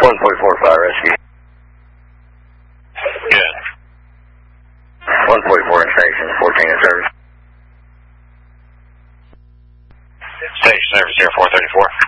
1.45 rescue. Good. 1.4 in station, 14 in service. Station service 0434.